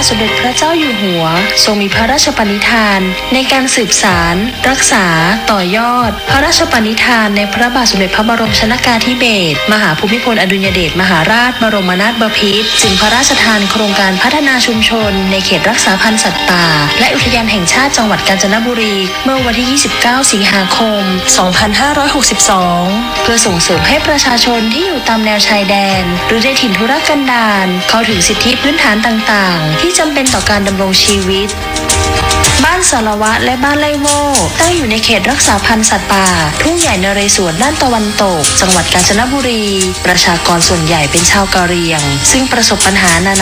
ทสมเด็จพระเจ้าอยู่หัวทรงมีพระราชปณิธานในการสืบสารรักษาต่อยอดพระราชปณิธานในพระบาทสมเด็จพระบรมชนกาธิเบศรมหาภูมิพลอดุลยเดชมหาราชบรมนาถบพิตรจึงพระราชทานโครงการพัฒนาชุมชนในเขตรักษาพันธุ์สัตว์ป่าและอุทยานแห่งชาติจังหวัดกาญจนบุรีเมื่อวันที่ 29 สิงหาคม 2562 เพื่อส่งเสริมให้ประชาชนที่อยู่ตามแนวชายแดนหรือในถิ่นทุรกันดารเข้าถึงสิทธิพื้นฐานต่างๆที่จำเป็นต่อการดำรงชีวิตบ้านสารวัตรและบ้านไร่โว่ตั้งอยู่ในเขตรักษาพันธุ์สัตว์ป่าทุ่งใหญ่นเรศวรด้านตะวันตกจังหวัดกาญจนบุรีประชากรส่วนใหญ่เป็นชาวกะเหรี่ยงซึ่งประสบปัญหานานา